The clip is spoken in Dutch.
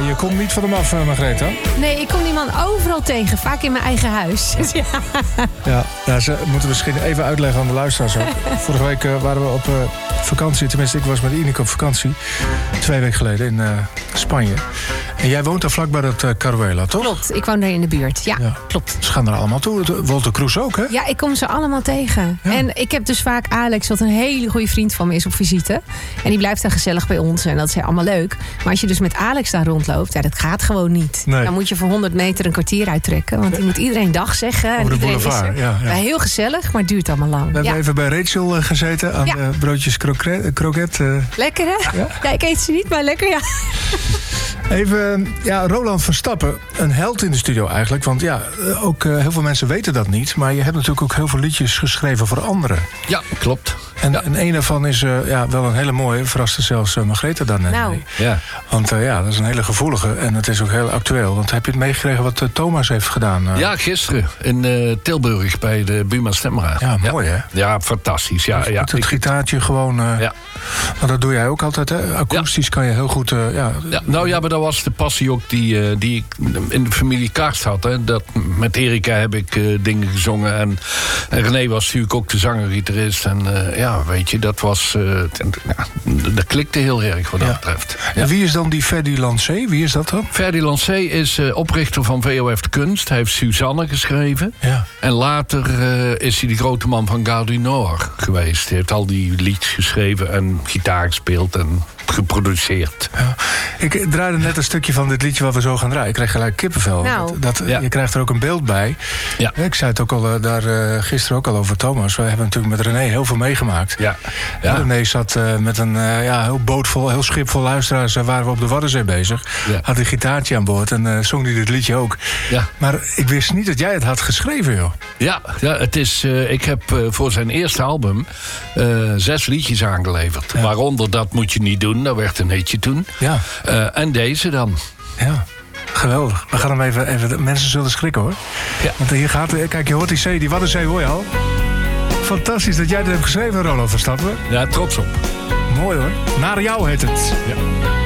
je komt niet van hem af, Margrethe. Nee, ik kom die man overal tegen. Vaak in mijn eigen huis. Ja, ze moeten misschien even uitleggen aan de luisteraars ook. Vorige week waren we op vakantie. Tenminste, ik was met Ineke op vakantie. 2 weken geleden in Spanje. En jij woont daar vlakbij dat Caruela, toch? Klopt, ik woon daar in de buurt. Ja, klopt. Ze gaan er allemaal toe. Wolter Kroes ook, hè? Ja, ik kom ze allemaal tegen. Ja. En ik heb dus vaak Alex, wat een hele goede vriend van me is, op visite. En die blijft daar gezellig bij ons. En dat is allemaal leuk. Maar als je dus met Alex daar rondloopt, ja, dat gaat gewoon niet. Nee. Dan moet je voor 100 meter een kwartier uittrekken. Want die moet iedereen dag zeggen. Over de boulevard, ja. Heel gezellig, maar het duurt allemaal lang. We hebben even bij Rachel gezeten aan de broodjes kroket. Lekker, hè? Ja, ik eet ze niet, maar lekker, ja. Even, Roland Verstappen, een held in de studio eigenlijk. Want ook heel veel mensen weten dat niet. Maar je hebt natuurlijk ook heel veel liedjes geschreven voor anderen. Ja, klopt. En een daarvan is wel een hele mooie. Verraste zelfs Margrethe daarnet mee. Ja. Want dat is een hele gevoelige. En het is ook heel actueel. Want heb je het meegekregen wat Thomas heeft gedaan? Ja, gisteren in Tilburg bij de Buma Stemraad. Ja, mooi hè? Ja, fantastisch. Ja, het gitaartje gewoon... Maar dat doe jij ook altijd, hè? Akoestisch kan je heel goed... maar dat was de passie ook die ik in de familie Karst had. Hè. Met Erika heb ik dingen gezongen. En René was natuurlijk ook de zanger-gitarist. En weet je, dat was... dat klikte heel erg wat dat betreft. Ja. En wie is dan die Ferdy Lancé? Wie is dat dan? Ferdy Lancé is oprichter van VOF de Kunst. Hij heeft Suzanne geschreven. Ja. En later is hij de grote man van Gare du Nord geweest. Hij heeft al die liedjes geschreven en gitaar gespeeld en geproduceerd. Ja. Ik draaide net een stukje van dit liedje wat we zo gaan draaien. Ik kreeg gelijk kippenvel. Je krijgt er ook een beeld bij. Ja. Ik zei het ook al daar gisteren ook al over Thomas. We hebben natuurlijk met René heel veel meegemaakt. Ja. René zat met een heel bootvol, heel schip vol luisteraars. Waren we op de Waddenzee bezig. Ja. Had een gitaartje aan boord en zong hij dit liedje ook. Ja. Maar ik wist niet dat jij het had geschreven, joh. Ja, het is... ik heb voor zijn eerste album 6 liedjes aangeleverd. Ja. Waaronder Dat Moet Je Niet Doen. Dat werd een hitje toen. Ja. En deze dan. Ja, geweldig. We gaan hem even... Mensen zullen schrikken, hoor. Ja. Want hier gaat... Kijk, je hoort die zee, die Waddenzee hoor je al. Fantastisch dat jij dit hebt geschreven, Roland Verstappen. Ja, trots op. Mooi, hoor. Naar jou heet het. Ja.